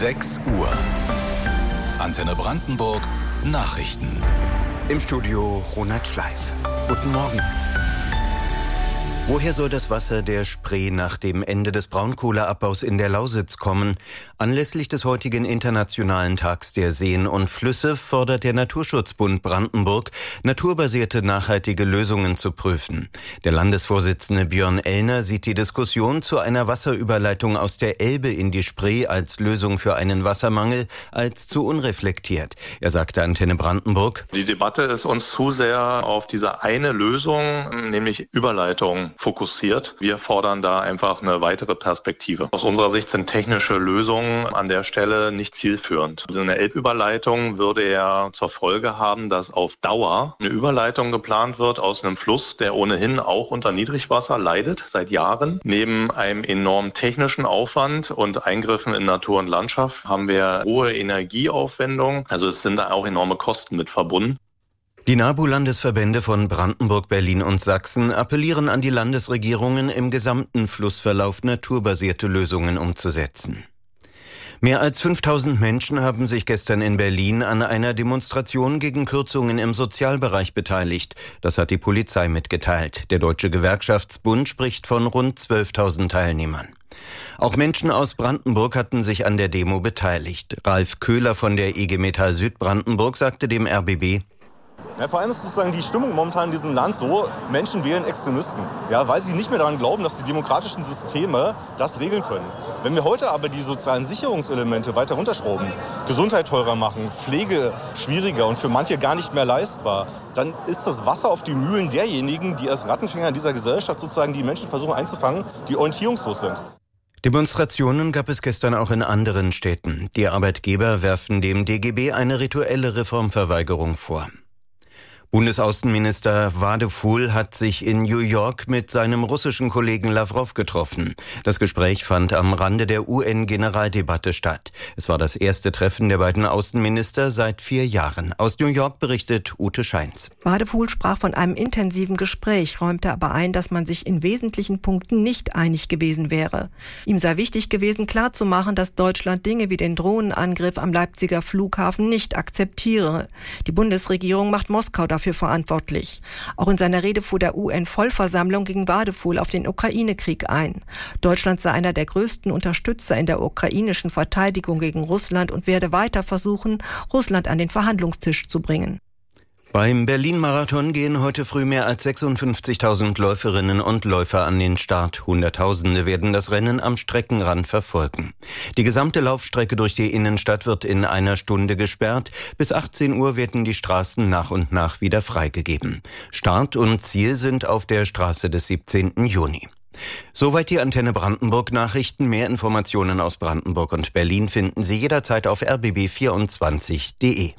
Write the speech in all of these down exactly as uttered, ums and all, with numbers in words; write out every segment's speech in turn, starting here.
sechs Uhr. Antenne Brandenburg Nachrichten. Im Studio Ronald Schleif. Guten Morgen. Woher soll das Wasser der Spree nach dem Ende des Braunkohleabbaus in der Lausitz kommen? Anlässlich des heutigen Internationalen Tags der Seen und Flüsse fordert der Naturschutzbund Brandenburg, naturbasierte nachhaltige Lösungen zu prüfen. Der Landesvorsitzende Björn Ellner sieht die Diskussion zu einer Wasserüberleitung aus der Elbe in die Spree als Lösung für einen Wassermangel als zu unreflektiert. Er sagte Antenne Brandenburg: Die Debatte ist uns zu sehr auf diese eine Lösung, nämlich Überleitung, fokussiert. Wir fordern da einfach eine weitere Perspektive. Aus unserer Sicht sind technische Lösungen an der Stelle nicht zielführend. So eine Elbüberleitung würde ja zur Folge haben, dass auf Dauer eine Überleitung geplant wird aus einem Fluss, der ohnehin auch unter Niedrigwasser leidet, seit Jahren. Neben einem enormen technischen Aufwand und Eingriffen in Natur und Landschaft haben wir hohe Energieaufwendungen. Also es sind da auch enorme Kosten mit verbunden. Die NABU-Landesverbände von Brandenburg, Berlin und Sachsen appellieren an die Landesregierungen, im gesamten Flussverlauf naturbasierte Lösungen umzusetzen. Mehr als fünftausend Menschen haben sich gestern in Berlin an einer Demonstration gegen Kürzungen im Sozialbereich beteiligt. Das hat die Polizei mitgeteilt. Der Deutsche Gewerkschaftsbund spricht von rund zwölftausend Teilnehmern. Auch Menschen aus Brandenburg hatten sich an der Demo beteiligt. Ralf Köhler von der I G Metall Südbrandenburg sagte dem R B B: Ja, vor allem ist sozusagen die Stimmung momentan in diesem Land so, Menschen wählen Extremisten, ja, weil sie nicht mehr daran glauben, dass die demokratischen Systeme das regeln können. Wenn wir heute aber die sozialen Sicherungselemente weiter runterschrauben, Gesundheit teurer machen, Pflege schwieriger und für manche gar nicht mehr leistbar, dann ist das Wasser auf die Mühlen derjenigen, die als Rattenfänger dieser Gesellschaft sozusagen die Menschen versuchen einzufangen, die orientierungslos sind. Demonstrationen gab es gestern auch in anderen Städten. Die Arbeitgeber werfen dem D G B eine rituelle Reformverweigerung vor. Bundesaußenminister Wadephul hat sich in New York mit seinem russischen Kollegen Lawrow getroffen. Das Gespräch fand am Rande der U N-Generaldebatte statt. Es war das erste Treffen der beiden Außenminister seit vier Jahren. Aus New York berichtet Ute Scheins. Wadephul sprach von einem intensiven Gespräch, räumte aber ein, dass man sich in wesentlichen Punkten nicht einig gewesen wäre. Ihm sei wichtig gewesen, klarzumachen, dass Deutschland Dinge wie den Drohnenangriff am Leipziger Flughafen nicht akzeptiere. Die Bundesregierung macht Moskau dafür für verantwortlich. Auch in seiner Rede vor der U N-Vollversammlung ging Wadephul auf den Ukraine-Krieg ein. Deutschland sei einer der größten Unterstützer in der ukrainischen Verteidigung gegen Russland und werde weiter versuchen, Russland an den Verhandlungstisch zu bringen. Beim Berlin-Marathon gehen heute früh mehr als sechsundfünfzigtausend Läuferinnen und Läufer an den Start. Hunderttausende werden das Rennen am Streckenrand verfolgen. Die gesamte Laufstrecke durch die Innenstadt wird in einer Stunde gesperrt. Bis achtzehn Uhr werden die Straßen nach und nach wieder freigegeben. Start und Ziel sind auf der Straße des siebzehnten Juni. Soweit die Antenne Brandenburg Nachrichten. Mehr Informationen aus Brandenburg und Berlin finden Sie jederzeit auf r b b vierundzwanzig punkt d e.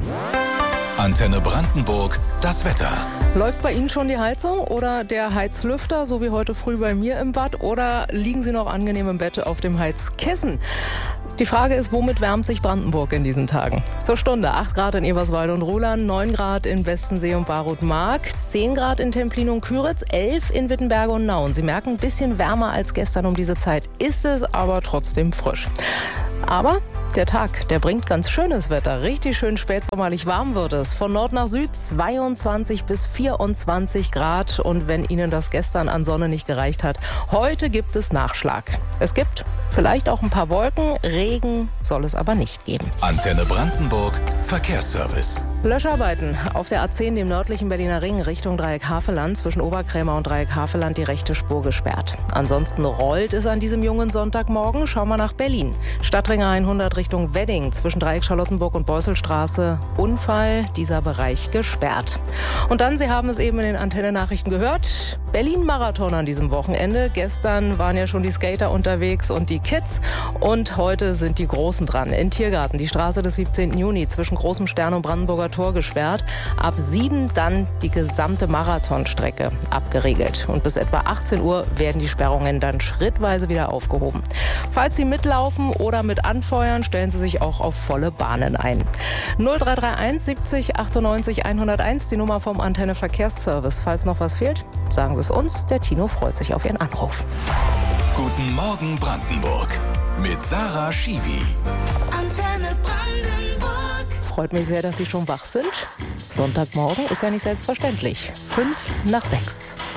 Antenne Brandenburg, das Wetter. Läuft bei Ihnen schon die Heizung oder der Heizlüfter, so wie heute früh bei mir im Bad, oder liegen Sie noch angenehm im Bett auf dem Heizkissen? Die Frage ist, womit wärmt sich Brandenburg in diesen Tagen? Zur Stunde acht Grad in Eberswalde und Ruhland, neun Grad in Westensee und Barut-Mark, zehn Grad in Templin und Küritz, elf in Wittenberge und Nauen. Sie merken, ein bisschen wärmer als gestern um diese Zeit ist es, aber trotzdem frisch. Aber der Tag, der bringt ganz schönes Wetter. Richtig schön spätsommerlich warm wird es. Von Nord nach Süd zweiundzwanzig bis vierundzwanzig Grad. Und wenn Ihnen das gestern an Sonne nicht gereicht hat, heute gibt es Nachschlag. Es gibt vielleicht auch ein paar Wolken. Regen soll es aber nicht geben. Antenne Brandenburg, Verkehrsservice. Löscharbeiten auf der A zehn, dem nördlichen Berliner Ring, Richtung Dreieck-Havelland, zwischen Oberkrämer und Dreieck-Havelland die rechte Spur gesperrt. Ansonsten rollt es an diesem jungen Sonntagmorgen. Schauen wir nach Berlin. Stadtring hundert Richtung Wedding, zwischen Dreieck Charlottenburg und Beusselstraße. Unfall, dieser Bereich gesperrt. Und dann, Sie haben es eben in den Antenne-Nachrichten gehört, Berlin-Marathon an diesem Wochenende. Gestern waren ja schon die Skater unterwegs und die Kids. Und heute sind die Großen dran. In Tiergarten, die Straße des siebzehnten Juni, zwischen Großem Stern und Brandenburger Tor gesperrt. Ab sieben dann die gesamte Marathonstrecke abgeriegelt. Und bis etwa achtzehn Uhr werden die Sperrungen dann schrittweise wieder aufgehoben. Falls Sie mitlaufen oder mit anfeuern, stellen Sie sich auch auf volle Bahnen ein. null drei drei eins siebzig achtundneunzig hunderteins, die Nummer vom Antenne Verkehrsservice. Falls noch was fehlt, sagen Sie es uns. Der Tino freut sich auf Ihren Anruf. Guten Morgen Brandenburg. mit Sarah Schiwi. Antenne Brandenburg. Freut mich sehr, dass Sie schon wach sind. Sonntagmorgen ist ja nicht selbstverständlich. Fünf nach sechs.